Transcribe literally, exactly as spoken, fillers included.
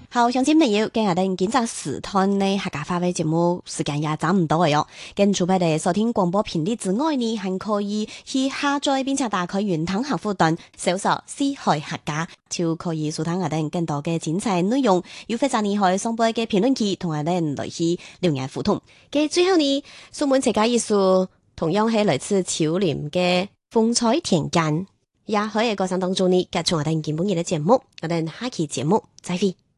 好，鄉親朋友，今日哋檢查時段呢客家話嘅節目時間也差唔多嘅喲。跟住俾你收聽廣播頻率之外呢，還可以去下載並且打開雲端客戶端，搜索四海客家，就可以收聽我哋更多嘅精彩內容。又或者你可以上播嘅評論區同我哋來去留言互動。嘅最後呢，蘇門客家藝術同樣係來自潮林嘅風采田間，也可以喺過程當中呢，繼續我哋見本日嘅節目，我哋下期節目再會。